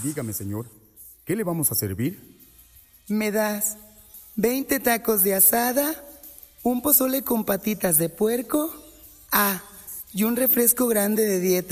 dígame, señor, ¿qué le vamos a servir? ¿Me das 20 tacos de asada, un pozole con patitas de puerco, y un refresco grande de dieta?